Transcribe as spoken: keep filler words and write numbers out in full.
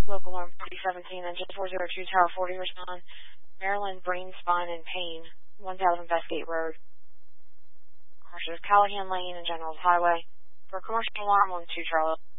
Local alarm forty seventeen, engine four zero two, Tower forty, respond. Maryland, brain, spine, and pain, one thousand Westgate Road. Crosses Callahan Lane and Generals Highway. For commercial alarm, one two Charlie.